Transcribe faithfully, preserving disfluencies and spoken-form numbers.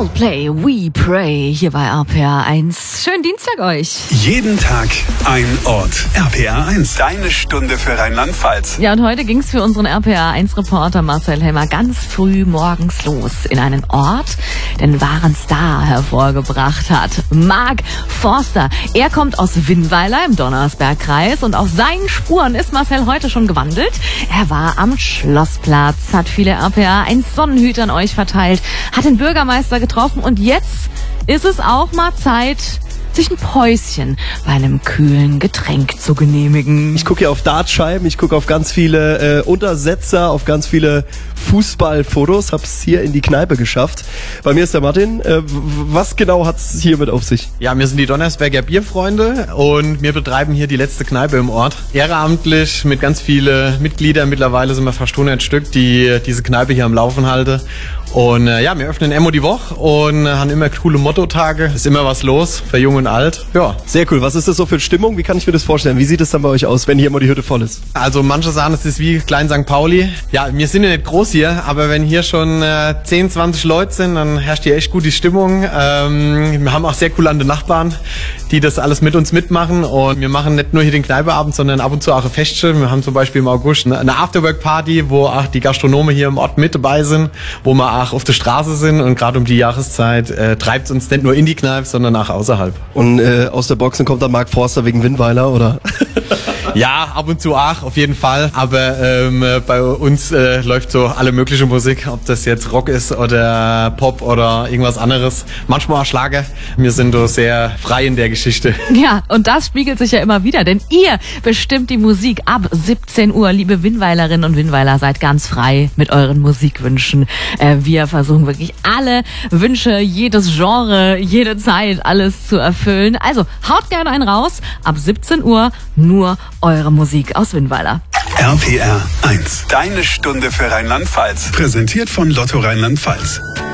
Coldplay, We Pray, hier bei R P R eins. Schönen Dienstag euch. Jeden Tag ein Ort. R P R eins, deine Stunde für Rheinland-Pfalz. Ja, und heute ging's für unseren R P R eins Reporter Marcel Helmer ganz früh morgens los in einen Ort, der einen wahren Star hervorgebracht hat. Mark Forster. Er kommt aus Winnweiler im Donnersbergkreis und auf seinen Spuren ist Marcel heute schon gewandelt. Er war am Schlossplatz, hat viele R P R eins Sonnenhüter an euch verteilt, hat den Bürgermeister getroffen und jetzt ist es auch mal Zeit, sich ein Päuschen bei einem kühlen Getränk zu genehmigen. Ich gucke hier auf Dartscheiben, ich gucke auf ganz viele äh, Untersetzer, auf ganz viele Fußballfotos, hab's hier in die Kneipe geschafft. Bei mir ist der Martin. Äh, was genau hat's hier mit auf sich? Ja, wir sind die Donnersberger Bierfreunde und wir betreiben hier die letzte Kneipe im Ort. Ehrenamtlich mit ganz vielen Mitgliedern, mittlerweile sind wir fast hundert Stück, die diese Kneipe hier am Laufen halten. Und äh, ja, wir öffnen immer die Woche und äh, haben immer coole Mottotage. Ist immer was los, für Jung und Alt. Ja. Sehr cool. Was ist das so für Stimmung? Wie kann ich mir das vorstellen? Wie sieht es dann bei euch aus, wenn hier immer die Hütte voll ist? Also manche sagen, es ist wie Klein Sankt Pauli. Ja, wir sind ja nicht groß hier, aber wenn hier schon äh, zehn, zwanzig Leute sind, dann herrscht hier echt gut die Stimmung. Ähm, wir haben auch sehr coole Nachbarn, die das alles mit uns mitmachen. Und wir machen nicht nur hier den Kneipeabend, sondern ab und zu auch ein Festchen. Wir haben zum Beispiel im August eine Afterwork-Party, wo auch die Gastronomen hier im Ort mit dabei sind, wo wir auch auf der Straße sind. Und gerade um die Jahreszeit äh, treibt es uns nicht nur in die Kneipe, sondern auch außerhalb. Und äh, aus der Boxen kommt dann Mark Forster wegen Winnweiler, oder? Ja, ab und zu auch, auf jeden Fall. Aber ähm, bei uns äh, läuft so alle mögliche Musik, ob das jetzt Rock ist oder Pop oder irgendwas anderes. Manchmal auch Schlager. Wir sind so sehr frei in der Geschichte. Ja, und das spiegelt sich ja immer wieder, denn ihr bestimmt die Musik ab siebzehn Uhr. Liebe Winnweilerinnen und Winnweiler, seid ganz frei mit euren Musikwünschen. Äh, wir versuchen wirklich alle Wünsche, jedes Genre, jede Zeit, alles zu erfüllen. Also haut gerne einen raus. Ab siebzehn Uhr nur eure Musik aus Winnweiler. R P R eins, deine Stunde für Rheinland-Pfalz. Präsentiert von Lotto Rheinland-Pfalz.